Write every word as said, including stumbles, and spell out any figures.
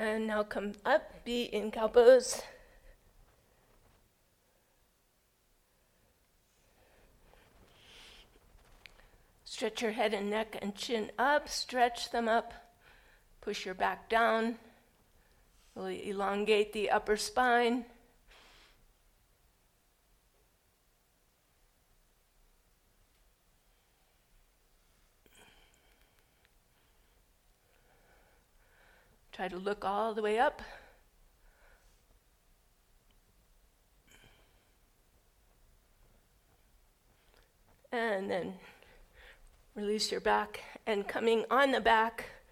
And now come up, be in cow pose. Stretch your head and neck and chin up, stretch them up, push your back down, really elongate the upper spine. Try to look all the way up. And then release your back, and coming on the back,